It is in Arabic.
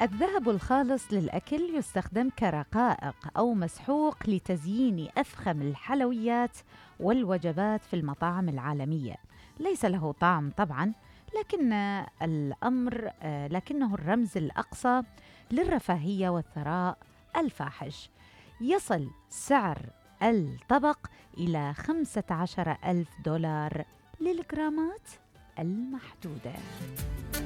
الذهب الخالص للأكل يستخدم كرقائق أو مسحوق لتزيين أفخم الحلويات والوجبات في المطاعم العالمية. ليس له طعم طبعا، لكن لكنه الرمز الأقصى للرفاهية والثراء الفاحش. يصل سعر الطبق إلى 15,000 دولار للجرامات المحدودة.